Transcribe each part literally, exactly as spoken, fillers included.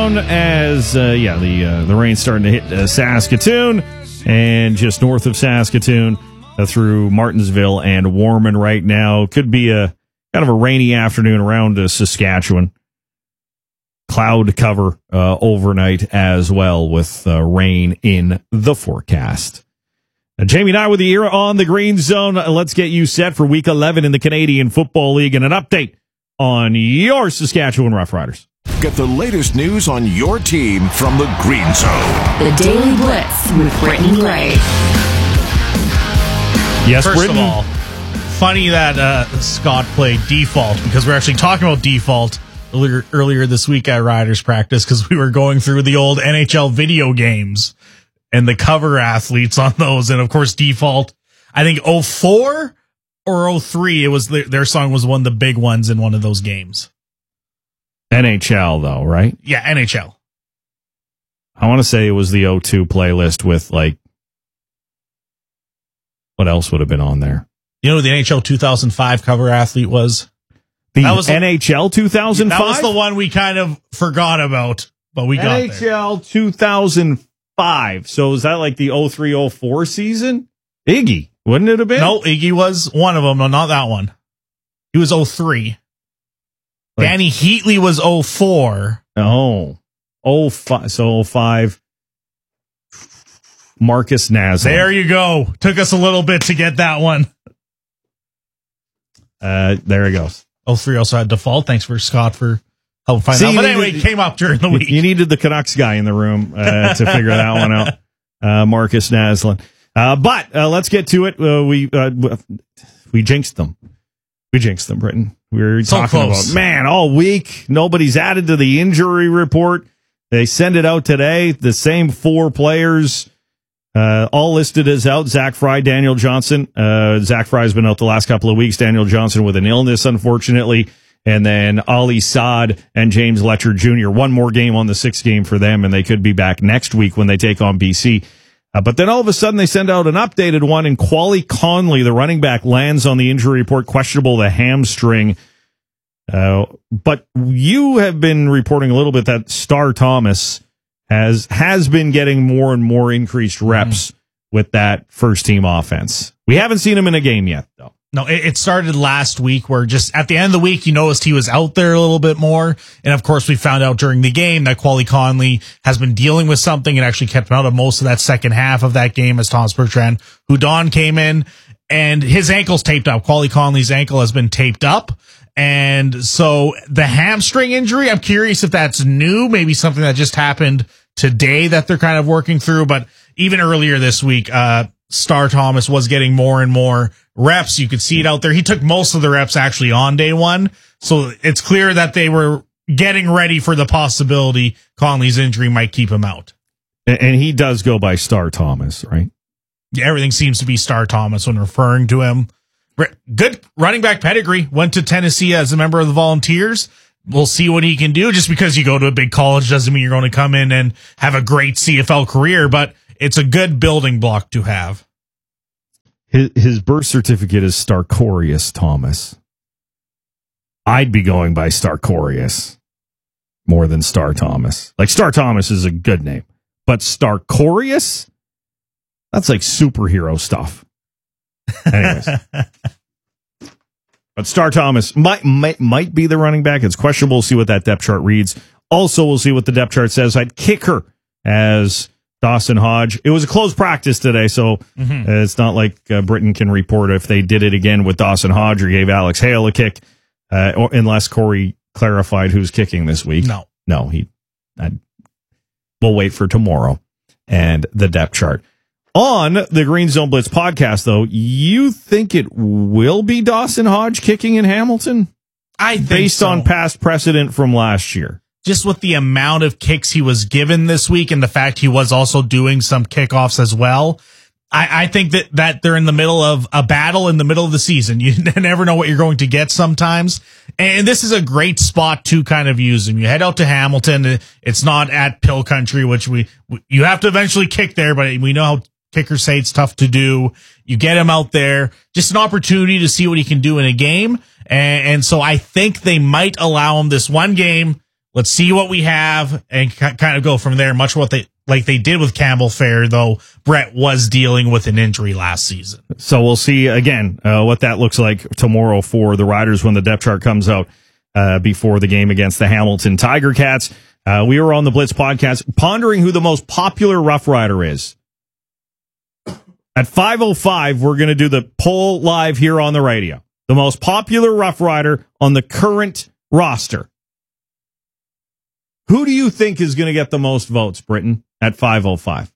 As uh, yeah, the uh, the rain's starting to hit uh, Saskatoon and just north of Saskatoon uh, through Martinsville and Warman right now. Could be a kind of a rainy afternoon around uh, Saskatchewan. Cloud cover uh, overnight as well with uh, rain in the forecast. Uh, Jamie and I with you here on the Green Zone. Uh, let's get you set for Week eleven in the Canadian Football League and an update on your Saskatchewan Roughriders. Get the latest news on your team from the Green Zone. The Daily Blitz with Britton Gray. Yes, First Britton. of all, funny that uh, Scott played default because we're actually talking about default earlier, earlier this week at Riders practice because we were going through the old N H L video games and the cover athletes on those. And, of course, default, I think oh four or oh three, it was their, their song was one of the big ones in one of those games. N H L, though, right? Yeah, N H L. I want to say it was the oh two playlist with, like, what else would have been on there? You know who the N H L two thousand five cover athlete was? The that was N H L two thousand five? That was the one we kind of forgot about, but we got N H L there. two thousand five. So is that like the oh three oh four season? Iggy, wouldn't it have been? No, Iggy was one of them. No, not that one. He was oh three. Like, Danny Heatley was oh four. Oh, oh five. So oh five. Marcus Naslund. There you go. Took us a little bit to get that one. Uh, there he goes. oh three also had default. Thanks for Scott for helping find See, out. But anyway, needed, it came up during the week. You needed the Canucks guy in the room uh, to figure that one out. Uh, Marcus Naslund. Uh, but uh, let's get to it. Uh, we uh, we jinxed them. We jinxed them, Britton. We were So talking close. about, man, all week, nobody's added to the injury report. They send it out today. The same four players, uh, all listed as out. Zach Fry, Daniel Johnson. Uh, Zach Fry has been out the last couple of weeks. Daniel Johnson with an illness, unfortunately. And then Ali Saad and James Letcher Junior One more game on the sixth game for them, and they could be back next week when they take on B C. Uh, but then all of a sudden they send out an updated one, and Quali Conley, the running back, lands on the injury report, questionable the hamstring. Uh, but you have been reporting a little bit that Star Thomas has has been getting more and more increased reps mm-hmm. with that first team offense. We haven't seen him in a game yet, though. No, it, it started last week where just at the end of the week, you noticed he was out there a little bit more. And of course, we found out during the game that Quali Conley has been dealing with something and actually kept him out of most of that second half of that game as Thomas Bertrand Hudon came in and his ankle's taped up. Quali Conley's ankle has been taped up. And so the hamstring injury, I'm curious if that's new, maybe something that just happened today that they're kind of working through. But even earlier this week, uh, Star Thomas was getting more and more reps. You could see it out there. He took most of the reps actually on day one. So it's clear that they were getting ready for the possibility Conley's injury might keep him out. And he does go by Star Thomas, right? Yeah, everything seems to be Star Thomas when referring to him. Good running back pedigree. Went to Tennessee as a member of the Volunteers. We'll see what he can do. Just because you go to a big college doesn't mean you're going to come in and have a great C F L career, but it's a good building block to have. His, his birth certificate is Starcorius Thomas. I'd be going by Starcorius more than Star Thomas. Like, Star Thomas is a good name, but Starcorius? That's like superhero stuff. Anyways. But Star Thomas might, might might be the running back. It's questionable. We'll see what that depth chart reads. Also, we'll see what the depth chart says. I'd kicker as Dawson Hodge. It was a close practice today, so mm-hmm. uh, it's not like uh, Britain can report if they did it again with Dawson Hodge or gave Alex Hale a kick, uh, or, unless Corey clarified who's kicking this week. No. No, he. I'd, we'll wait for tomorrow and the depth chart. On the Green Zone Blitz podcast, though, you think it will be Dawson Hodge kicking in Hamilton? I think Based so. on past precedent from last year. Just with the amount of kicks he was given this week and the fact he was also doing some kickoffs as well, I, I think that, that they're in the middle of a battle in the middle of the season. You never know what you're going to get sometimes. And this is a great spot to kind of use him. You head out to Hamilton. It's not at Pill Country, which we, you have to eventually kick there, but we know how kickers say it's tough to do. You get him out there, just an opportunity to see what he can do in a game. And, and so I think they might allow him this one game Let's see what we have and k- kind of go from there. Much what they like they did with Campbell Fair, though Brett was dealing with an injury last season. So we'll see again uh, what that looks like tomorrow for the Riders when the depth chart comes out uh, before the game against the Hamilton Tiger Cats. Uh, we were on the Blitz podcast pondering who the most popular Rough Rider is. At five oh five, we're going to do the poll live here on the radio. The most popular Rough Rider on the current roster. Who do you think is going to get the most votes, Britton, at five oh five?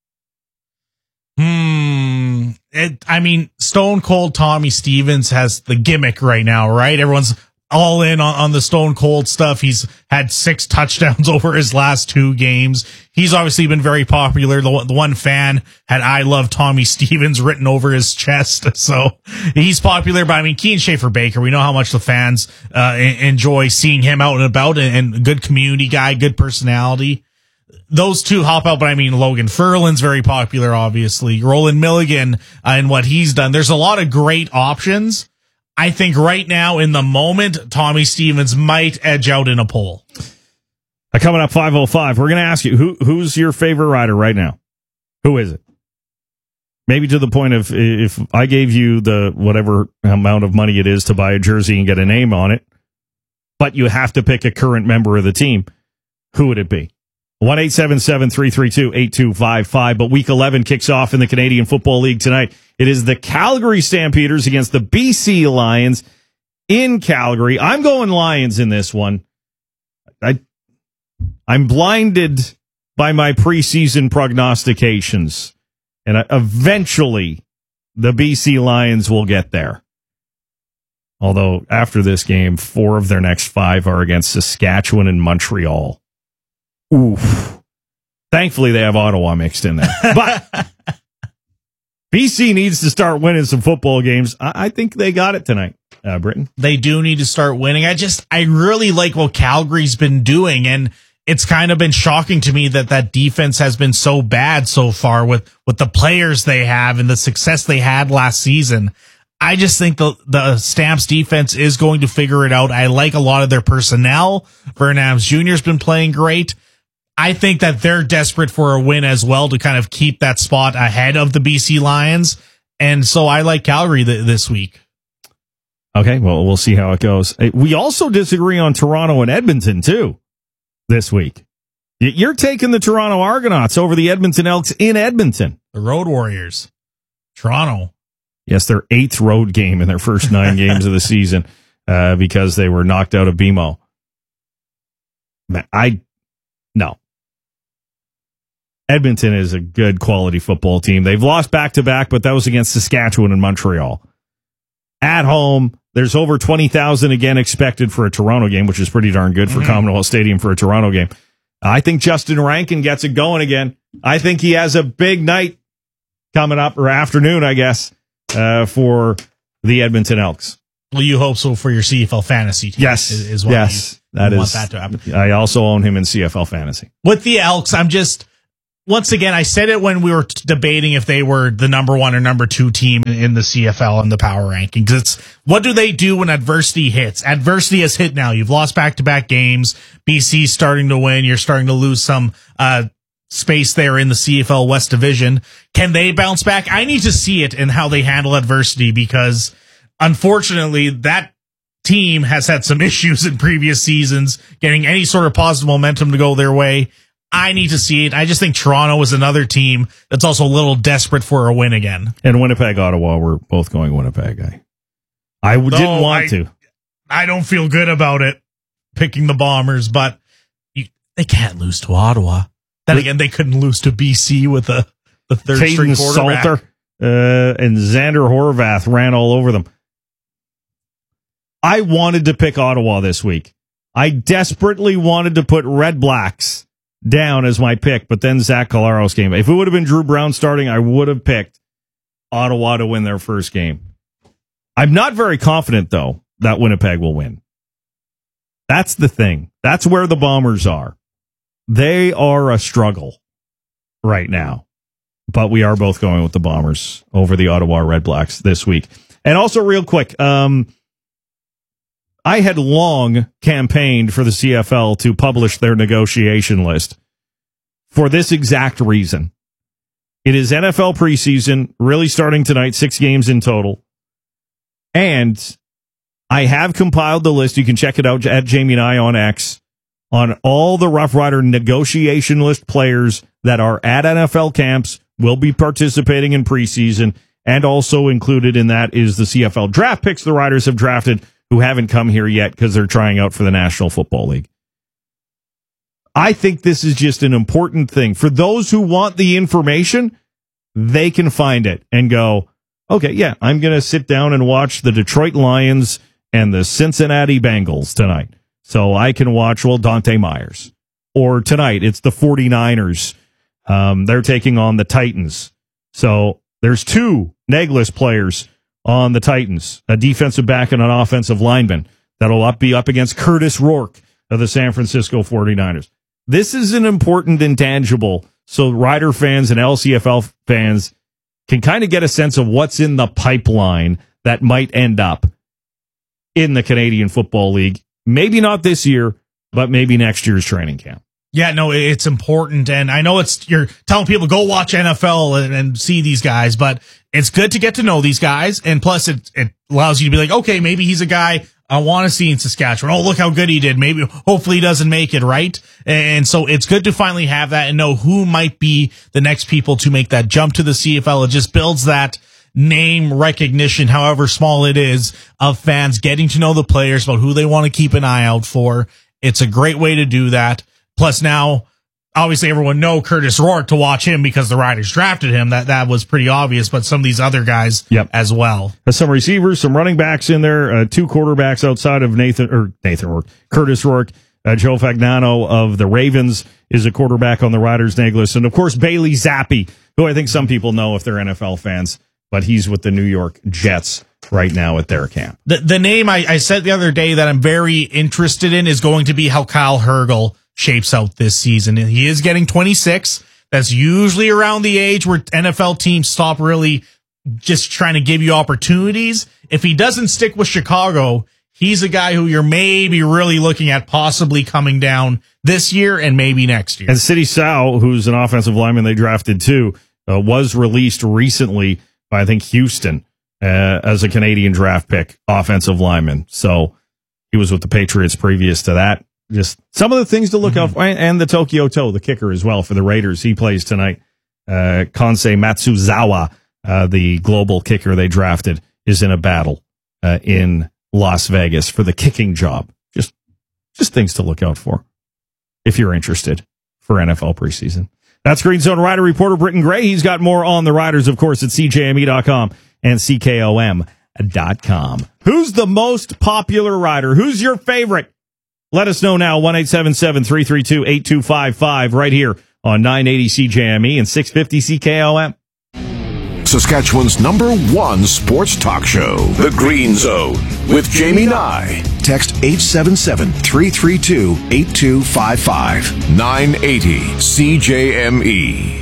Hmm. It, I mean, Stone Cold Tommy Stevens has the gimmick right now, right? Everyone's all in on, on the Stone Cold stuff. He's had six touchdowns over his last two games. He's obviously been very popular. The, the one fan had I love Tommy Stevens written over his chest. So he's popular. But I mean, Keane Schaefer-Baker, we know how much the fans uh, enjoy seeing him out and about, and, and good community guy, good personality. Those two hop out, but I mean, Logan Ferland's very popular, obviously. Roland Milligan uh, and what he's done. There's a lot of great options. I think right now, in the moment, Tommy Stevens might edge out in a poll. Uh, coming up five oh five, we're going to ask you, who who's your favorite rider right now? Who is it? Maybe to the point of, if I gave you the whatever amount of money it is to buy a jersey and get a name on it, but you have to pick a current member of the team, who would it be? one eight seven seven, three three two, eight two five five. But week eleven kicks off in the Canadian Football League tonight. It is the Calgary Stampeders against the B C Lions in Calgary. I'm going Lions in this one. I, I'm blinded by my preseason prognostications. And I, eventually, the B C Lions will get there. Although, after this game, four of their next five are against Saskatchewan and Montreal. Oof. Thankfully, they have Ottawa mixed in there. But B C needs to start winning some football games. I, I think they got it tonight, uh, Britton. They do need to start winning. I just, I really like what Calgary's been doing, and it's kind of been shocking to me that that defense has been so bad so far with, with the players they have and the success they had last season. I just think the, the Stamps defense is going to figure it out. I like a lot of their personnel. Vern Adams Junior has been playing great. I think that they're desperate for a win as well to kind of keep that spot ahead of the B C Lions. And so I like Calgary th- this week. Okay, well, we'll see how it goes. We also disagree on Toronto and Edmonton, too, this week. You're taking the Toronto Argonauts over the Edmonton Elks in Edmonton. The Road Warriors. Toronto. Yes, their eighth road game in their first nine games of the season uh, because they were knocked out of B M O. I, no. Edmonton is a good quality football team. They've lost back-to-back, but that was against Saskatchewan and Montreal. At home, there's over twenty thousand again expected for a Toronto game, which is pretty darn good for mm-hmm. Commonwealth Stadium for a Toronto game. I think Justin Rankin gets it going again. I think he has a big night coming up, or afternoon, I guess, uh, for the Edmonton Elks. Well, you hope so for your C F L fantasy team. Yes. Is, is what yes. You, that you is, want that to happen. I also own him in C F L fantasy. With the Elks, I'm just... Once again, I said it when we were debating if they were the number one or number two team in the C F L and the power rankings. It's what do they do when adversity hits? Adversity has hit now. You've lost back-to-back games. B C's starting to win. You're starting to lose some uh space there in the C F L West Division. Can they bounce back? I need to see it in how they handle adversity because, unfortunately, that team has had some issues in previous seasons getting any sort of positive momentum to go their way. I need to see it. I just think Toronto is another team that's also a little desperate for a win again. And Winnipeg, Ottawa, we're both going Winnipeg. I, I no, didn't want I, to. I don't feel good about it, picking the Bombers, but you, they can't lose to Ottawa. Then again, they couldn't lose to B C with the, the third string quarterback. Salter uh, and Xander Horvath ran all over them. I wanted to pick Ottawa this week. I desperately wanted to put Red Blacks down as my pick, but then Zach Collaros came. If it would have been Drew Brown starting, I would have picked Ottawa to win their first game. I'm not very confident, though, that Winnipeg will win. That's the thing. That's where the Bombers are. They are a struggle right now, but we are both going with the Bombers over the Ottawa Red Blacks this week. And also, real quick, um, I had long campaigned for the C F L to publish their negotiation list for this exact reason. It is N F L preseason, really starting tonight, six games in total. And I have compiled the list. You can check it out at Jamie and I on X on all the Rough Rider negotiation list players that are at N F L camps, will be participating in preseason, and also included in that is the C F L draft picks the Riders have drafted who haven't come here yet because they're trying out for the National Football League. I think this is just an important thing. For those who want the information, they can find it and go, okay, yeah, I'm going to sit down and watch the Detroit Lions and the Cincinnati Bengals tonight. So I can watch, well, Dante Myers. Or tonight, it's the 49ers. Um, they're taking on the Titans. So there's two Negless players on the Titans, a defensive back and an offensive lineman that'll up, be up against Curtis Rourke of the San Francisco 49ers. This is an important intangible so Rider fans and L C F L fans can kind of get a sense of what's in the pipeline that might end up in the Canadian Football League. Maybe not this year, but maybe next year's training camp. Yeah, no, it's important. And I know it's, you're telling people go watch N F L and, and see these guys, but it's good to get to know these guys. And plus it, it allows you to be like, okay, maybe he's a guy I want to see in Saskatchewan. Oh, look how good he did. Maybe, hopefully he doesn't make it, right? And so it's good to finally have that and know who might be the next people to make that jump to the C F L. It just builds that name recognition, however small it is, of fans getting to know the players, about who they want to keep an eye out for. It's a great way to do that. Plus now, obviously everyone know Curtis Rourke to watch him because the Riders drafted him. That that was pretty obvious, but some of these other guys yep. as well. Some receivers, some running backs in there, uh, two quarterbacks outside of Nathan, or Nathan Rourke, Curtis Rourke. Uh, Joe Fagnano of the Ravens is a quarterback on the Riders Negless. And of course, Bailey Zappi, who I think some people know if they're N F L fans, but he's with the New York Jets right now at their camp. The, the name I, I said the other day that I'm very interested in is going to be how Kyle Hergel shapes out this season. And he is getting twenty-six. That's usually around the age where N F L teams stop really just trying to give you opportunities. If he doesn't stick with Chicago, he's a guy who you're maybe really looking at possibly coming down this year and maybe next year. And City Sow, who's an offensive lineman they drafted too, uh, was released recently by, I think, Houston uh, as a Canadian draft pick, offensive lineman. So he was with the Patriots previous to that. Just some of the things to look mm-hmm. out for, and the Tokyo Toe, the kicker as well for the Raiders. He plays tonight. Uh, Kansei Matsuzawa, uh, the global kicker they drafted, is in a battle uh, in Las Vegas for the kicking job. Just, just things to look out for if you're interested for N F L preseason. That's Green Zone Rider reporter Britton Gray. He's got more on the Riders, of course, at C J M E dot com and C K O M dot com. Who's the most popular rider? Who's your favorite? Let us know now, one eight seven seven, three three two, eight two five five, right here on nine eighty C J M E and six fifty C K O M. Saskatchewan's number one sports talk show, The Green Zone, with Jamie Nye. Text eight seven seven, three three two, eight two five five. nine eighty C J M E.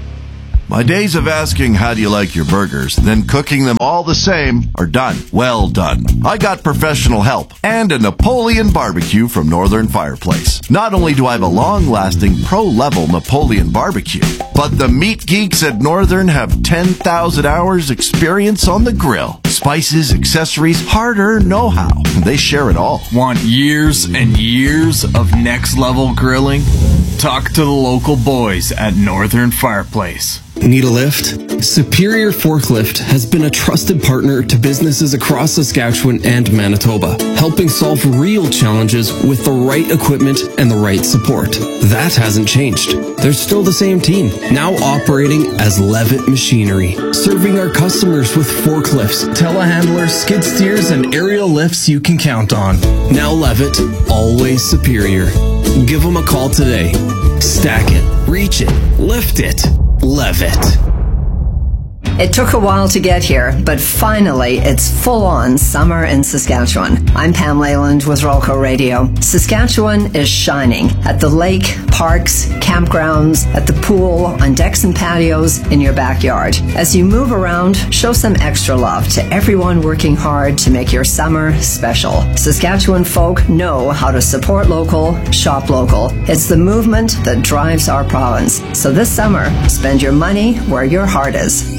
My days of asking how do you like your burgers, then cooking them all the same are done. Well done. I got professional help and a Napoleon barbecue from Northern Fireplace. Not only do I have a long-lasting pro-level Napoleon barbecue, but the meat geeks at Northern have ten thousand hours experience on the grill. Spices, accessories, hard-earned know-how. They share it all. Want years and years of next-level grilling? Talk to the local boys at Northern Fireplace. Need a lift? Superior Forklift has been a trusted partner to businesses across Saskatchewan and Manitoba, helping solve real challenges with the right equipment and the right support. That hasn't changed. They're still the same team, now operating as Levitt Machinery, serving our customers with forklifts, telehandlers, skid steers, and aerial lifts you can count on. Now Levitt, always superior. Give them a call today. Stack it, reach it, lift it. Levitt. It took a while to get here, but finally it's full-on summer in Saskatchewan. I'm Pam Leyland with Rolco Radio. Saskatchewan is shining at the lake, parks, campgrounds, at the pool, on decks and patios, in your backyard. As you move around, show some extra love to everyone working hard to make your summer special. Saskatchewan folk know how to support local, shop local. It's the movement that drives our province. So this summer, spend your money where your heart is.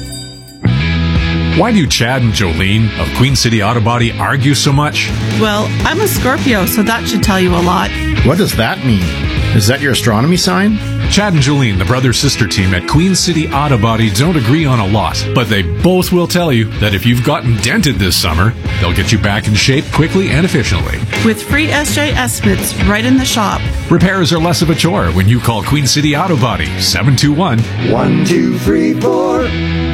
Why do Chad and Jolene of Queen City Auto Body argue so much? Well, I'm a Scorpio, so that should tell you a lot. What does that mean? Is that your astronomy sign? Chad and Jolene, the brother-sister team at Queen City Auto Body, don't agree on a lot, but they both will tell you that if you've gotten dented this summer, they'll get you back in shape quickly and efficiently. With free S J estimates right in the shop. Repairs are less of a chore when you call Queen City Auto Body, seven two one, one two three four.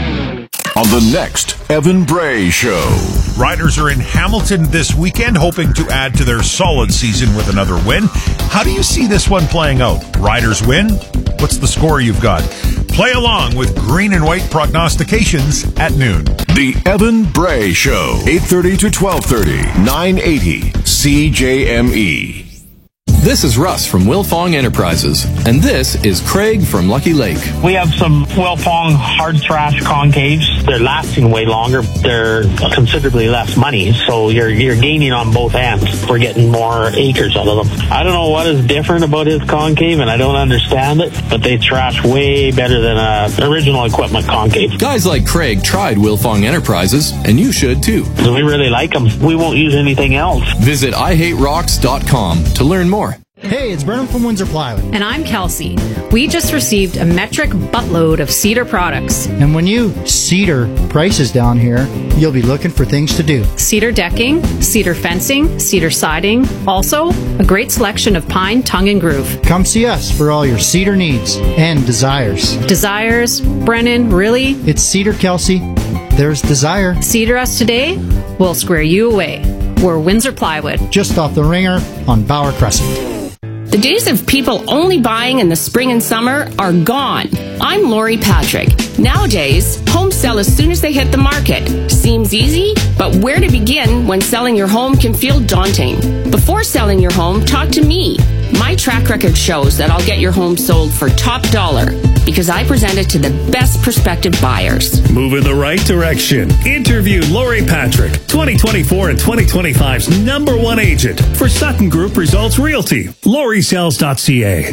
On the next Evan Bray Show. Riders are in Hamilton this weekend, hoping to add to their solid season with another win. How do you see this one playing out? Riders win? What's the score you've got? Play along with Green and White prognostications at noon. The Evan Bray Show, eight thirty to twelve thirty, nine eighty C J M E. This is Russ from Wilfong Enterprises, and this is Craig from Lucky Lake. We have some Wilfong hard trash concaves. They're lasting way longer. They're considerably less money, so you're you're gaining on both ends. We're getting more acres out of them. I don't know what is different about his concave, and I don't understand it, but they trash way better than a original equipment concave. Guys like Craig tried Wilfong Enterprises, and you should too. So we really like them. We won't use anything else. Visit I hate rocks dot com to learn more. Hey, it's Brennan from Windsor Plywood. And I'm Kelsey. We just received a metric buttload of cedar products. And when you cedar prices down here, you'll be looking for things to do. Cedar decking, cedar fencing, cedar siding. Also, a great selection of pine, tongue, and groove. Come see us for all your cedar needs and desires. Desires? Brennan, really? It's Cedar, Kelsey. There's desire. Cedar us today, we'll square you away. We're Windsor Plywood. Just off the Ringer on Bauer Crescent. The days of people only buying in the spring and summer are gone. I'm Lori Patrick. Nowadays, homes sell as soon as they hit the market. Seems easy, but where to begin when selling your home can feel daunting? Before selling your home, talk to me. My track record shows that I'll get your home sold for top dollar because I present it to the best prospective buyers. Move in the right direction. Interview Lori Patrick, twenty twenty-four and twenty twenty-five's number one agent for Sutton Group Results Realty. Lori Sells dot C A.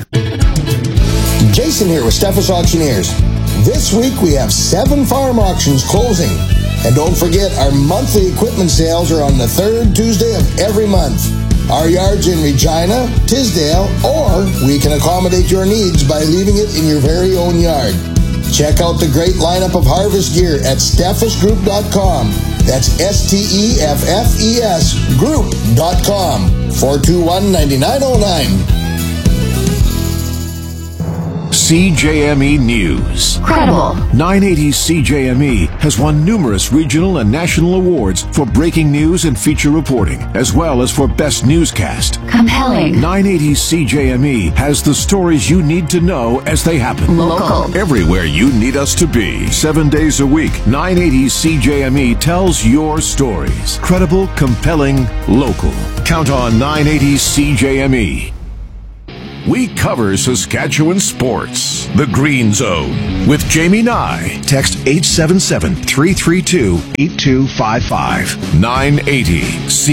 Jason here with Steffes Auctioneers. This week we have seven farm auctions closing. And don't forget, our monthly equipment sales are on the third Tuesday of every month. Our yards in Regina, Tisdale, or we can accommodate your needs by leaving it in your very own yard. Check out the great lineup of harvest gear at steffes group dot com. That's S T E F F E S group dot com. four two one, nine nine zero nine. C J M E News. Credible. nine eighty C J M E has won numerous regional and national awards for breaking news and feature reporting, as well as for best newscast. Compelling. nine eighty C J M E has the stories you need to know as they happen. Local. Everywhere you need us to be. Seven days a week, nine eighty C J M E tells your stories. Credible, compelling, local. Count on nine eighty C J M E. We cover Saskatchewan sports. The Green Zone with Jamie Nye. Text eight seven seven, three three two, eight two five five. nine eighty C